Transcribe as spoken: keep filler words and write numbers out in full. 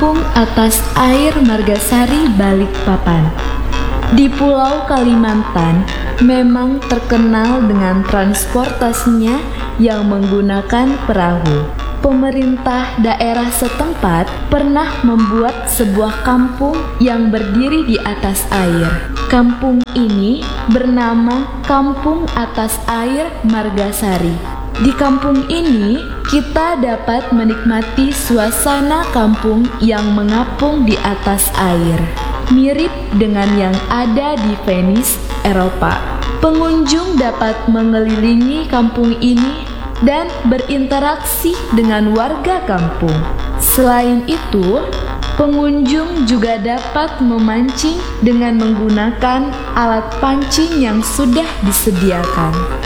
Kampung Atas Air Margasari, Balikpapan. Di Pulau Kalimantan memang terkenal dengan transportasinya yang menggunakan perahu. Pemerintah daerah setempat pernah membuat sebuah kampung yang berdiri di atas air. Kampung ini bernama Kampung Atas Air Margasari. Di kampung ini kita dapat menikmati suasana kampung yang mengapung di atas air, mirip dengan yang ada di Venice, Eropa. Pengunjung dapat mengelilingi kampung ini dan berinteraksi dengan warga kampung. Selain itu, pengunjung juga dapat memancing dengan menggunakan alat pancing yang sudah disediakan.